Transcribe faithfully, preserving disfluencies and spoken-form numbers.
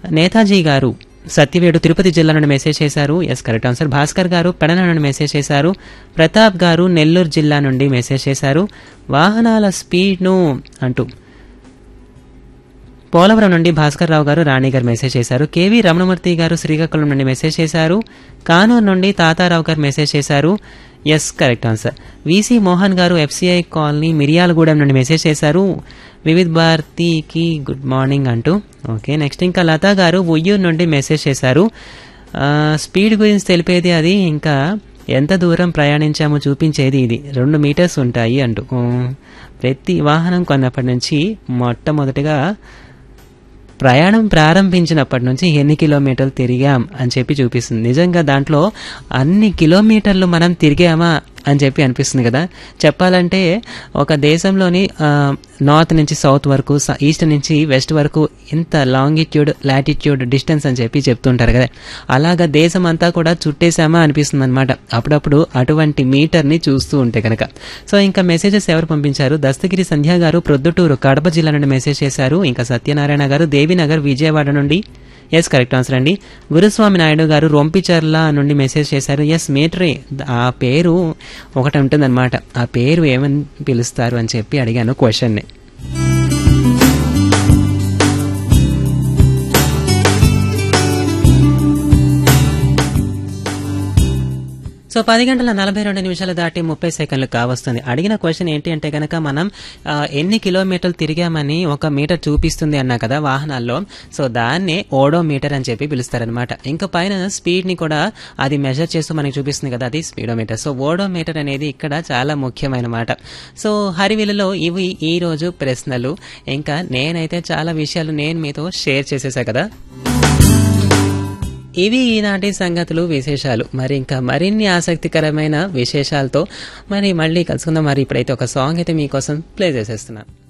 నేతాజీ గారు సత్యవేడు తిరుపతి జిల్లా నుండి మెసేజ్ చేశారు. Yes correct answer. భాస్కర్ గారు పెడన నుండి మెసేజ్ చేశారు. ప్రతాప్ గారు నెల్లూరు జిల్లా నుండి మెసేజ్ చేశారు. వాహనాల స్పీడ్ను అంటూ పోలవరం నుండి భాస్కర్ రావు గారు రాణి గారు మెసేజ్ చేశారు. కేవీ రమణమూర్తి గారు శ్రీకాకుళం నుండి మెసేజ్ చేశారు. కానూరు నుండి తాతారావు గారు మెసేజ్ చేశారు. Yes correct answer. VC Mohan గారు ఎఫ్సిఐ కాలనీ మిరియాలగూడెం నుండి మెసేజ్ చేశారు. వివిధ్ భారతికి గుడ్ మార్నింగ్ అంటూ. ఓకే నెక్స్ట్ ఇంకా లతా గారు ఉయ్యూరు నుండి మెసేజ్ చేశారు. స్పీడ్ గురించి తెలిపేది అది, ఇంకా ఎంత దూరం ప్రయాణించామో చూపించేది ఇది, రెండు మీటర్స్ ఉంటాయి అంటూ. ప్రతి వాహనం కొన్నప్పటి నుంచి మొట్టమొదటిగా ప్రయాణం ప్రారంభించినప్పటి నుంచి ఎన్ని కిలోమీటర్లు తిరిగాం అని చెప్పి చూపిస్తుంది. నిజంగా దాంట్లో అన్ని కిలోమీటర్లు మనం తిరిగామా అని చెప్పి అనిపిస్తుంది కదా. చెప్పాలంటే ఒక దేశంలోని నార్త్ నుంచి సౌత్ వరకు, ఈస్ట్ నుంచి వెస్ట్ వరకు ఇంత లాంగిట్యూడ్ లాటిట్యూడ్ డిస్టెన్స్ అని చెప్పి చెప్తుంటారు కదా. అలాగా దేశం అంతా కూడా చుట్టేసామా అనిపిస్తుంది అనమాట అప్పుడప్పుడు అటువంటి మీటర్ని చూస్తూ ఉంటే కనుక. సో ఇంకా మెసేజెస్ ఎవరు పంపించారు? దస్తగిరి సంధ్య గారు ప్రొద్దుటూరు కడప జిల్లా నుండి మెసేజ్ చేశారు. ఇంకా సత్యనారాయణ గారు దేవినగర్ విజయవాడ నుండి ఎస్ కరెక్ట్ ఆన్సర్ అండి. గురుస్వామి నాయుడు గారు రొంపిచర్ల నుండి మెసేజ్ చేశారు. ఎస్ మీటరే, ఆ పేరు ఒకటి ఉంటుందన్నమాట. ఆ పేరు ఏమని పిలుస్తారు అని చెప్పి అడిగాను క్వశ్చన్ని. సో పది గంటల నలభై రెండు నిమిషాలు దాటి ముప్పై సెకండ్లు కావస్తుంది. అడిగిన క్వశ్చన్ ఏంటి అంటే కనుక మనం ఎన్ని కిలోమీటర్లు తిరిగామని ఒక మీటర్ చూపిస్తుంది అన్నా కదా వాహనాల్లో. సో దాన్నే ఓడో మీటర్ అని చెప్పి పిలుస్తారనమాట. ఇంకా పైన స్పీడ్ ని కూడా అది మెజర్ చేస్తూ మనకి చూపిస్తుంది కదా, అది స్పీడోమీటర్. సో ఓడో మీటర్ అనేది ఇక్కడ చాలా ముఖ్యమైన మాట. సో హరివిలులో ఇవి ఈ రోజు ప్రశ్నలు. ఇంకా నేనైతే చాలా విషయాలు నేను మీతో షేర్ చేసేసా కదా. ఇవి ఈనాటి సంగతులు, విశేషాలు. మరి ఇంకా మరిన్ని ఆసక్తికరమైన విశేషాలతో మరి మళ్ళీ కలుసుకుందాం. మరి ఇప్పుడైతే ఒక సాంగ్ అయితే మీకోసం ప్లే చేసేస్తున్నాను.